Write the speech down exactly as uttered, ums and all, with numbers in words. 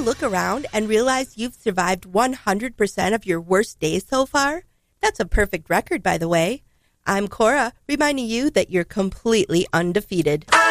look around and realize you've survived one hundred percent of your worst days so far? That's a perfect record, by the way. I'm Cora, reminding you that you're completely undefeated.